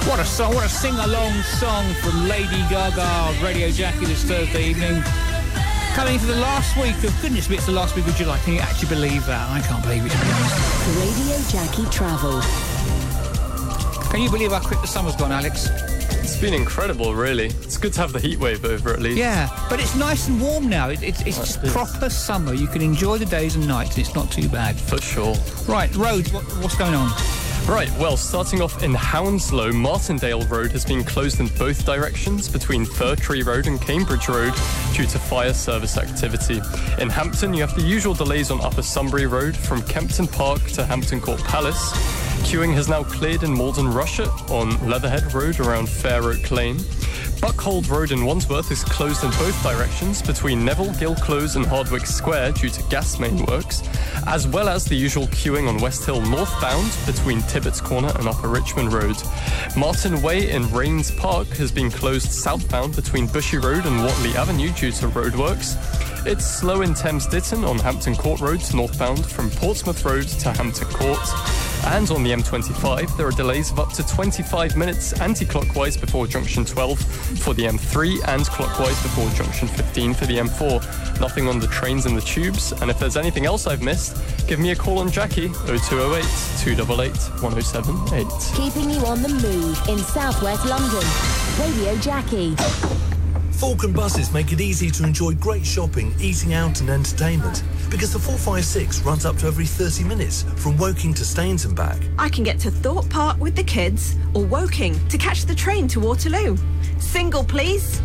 What a song, what a sing-along song from Lady Gaga, Radio Jackie this Thursday evening. Coming into the last week of, goodness me, it's the last week of July. Can you actually believe that? I can't believe it, to be honest. Radio Jackie Travel. Can you believe how quick the summer's gone, Alex? It's been incredible, really. It's good to have the heat wave over at least. Yeah, but it's nice and warm now. It's just proper summer. You can enjoy the days and nights, and it's not too bad. For sure. Right, roads, what's going on? Right, well, starting off in Hounslow, Martindale Road has been closed in both directions between Fir Tree Road and Cambridge Road due to fire service activity. In Hampton, you have the usual delays on Upper Sunbury Road from Kempton Park to Hampton Court Palace. Queuing has now cleared in Malden Rushet on Leatherhead Road around Fair Oak Lane. Buckhold Road in Wandsworth is closed in both directions between Neville, Gill Close and Hardwick Square due to gas main works, as well as the usual queuing on West Hill northbound between Tibbetts Corner and Upper Richmond Road. Martin Way in Rains Park has been closed southbound between Bushy Road and Watley Avenue due to roadworks. It's slow in Thames Ditton on Hampton Court Road northbound from Portsmouth Road to Hampton Court. And on the M25, there are delays of up to 25 minutes anti-clockwise before junction 12 for the M3 and clockwise before junction 15 for the M4. Nothing on the trains and the tubes. And if there's anything else I've missed, give me a call on Jackie, 0208 288 1078. Keeping you on the move in southwest London. Radio Jackie. Falcon Buses make it easy to enjoy great shopping, eating out and entertainment. Because the 456 runs up to every 30 minutes from Woking to Staines and back. I can get to Thorpe Park with the kids or Woking to catch the train to Waterloo. Single, please.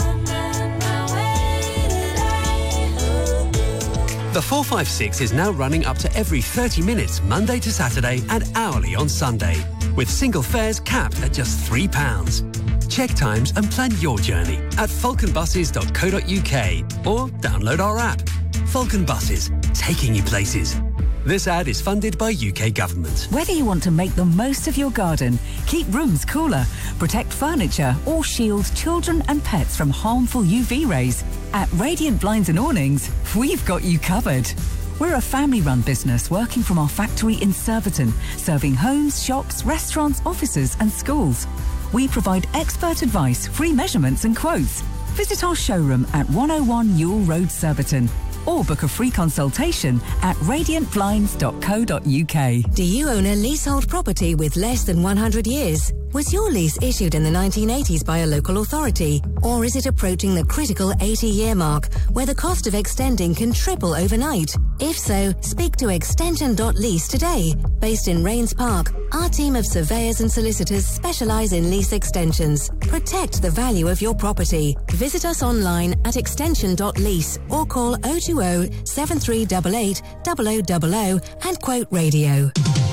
The 456 is now running up to every 30 minutes, Monday to Saturday and hourly on Sunday, with single fares capped at just £3. Check times and plan your journey at falconbuses.co.uk or download our app. Falcon Buses, taking you places. This ad is funded by UK Government. Whether you want to make the most of your garden, keep rooms cooler, protect furniture or shield children and pets from harmful UV rays, at Radiant Blinds and Awnings, we've got you covered. We're a family-run business working from our factory in Surbiton, serving homes, shops, restaurants, offices and schools. We provide expert advice, free measurements and quotes. Visit our showroom at 101 Ewell Road, Surbiton, or book a free consultation at radiantblinds.co.uk. Do you own a leasehold property with less than 100 years? Was your lease issued in the 1980s by a local authority? Or is it approaching the critical 80-year mark, where the cost of extending can triple overnight? If so, speak to Extension.lease today. Based in Rains Park, our team of surveyors and solicitors specialise in lease extensions. Protect the value of your property. Visit us online at Extension.lease or call 020 7388 0000 and quote radio.